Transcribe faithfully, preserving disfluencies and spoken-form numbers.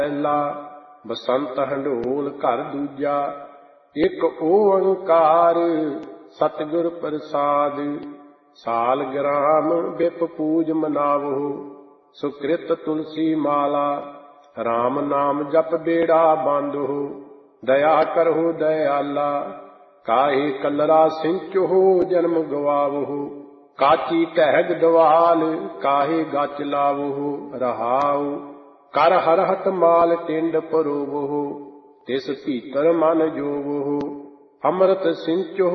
ਪਹਿਲਾ ਬਸੰਤ ਹੰਢੋਲ ਘਰ ਦੂਜਾ। ਇੱਕ ਓੰਕਾਰ ਸਤਿਗੁਰ ਪ੍ਰਸਾਦ। ਸਾਲ ਗ੍ਰਾਮ ਬਿਪ ਪੂਜ ਮਨਾਵੋ। ਸੁਕ੍ਰਿਤ ਤੁਲਸੀ ਮਾਲਾ ਰਾਮ ਨਾਮ ਜਪ ਬੇੜਾ ਬਾਂਧੋ। ਦਇਆ ਕਰਹੁ ਦਇਆਲਾ ਕਾਹੇ ਕਲਰਾ ਸਿੰਚੋ ਜਨਮ ਗਵਾਵੋ। ਕਾਚੀ ਟਹਿਗ ਦਵਾਲ ਕਾਹੇ ਗਚ ਲਾਵੋ। ਰਹਾਉ ਕਰ ਹਰਹਤ ਮਾਲ ਟਿੰਡ ਪਰੋਵੋ। ਤਿਸ ਭੀਤਰ ਮਨ ਜੋਵੋ। ਅੰਮ੍ਰਿਤ ਸਿੰਚੋ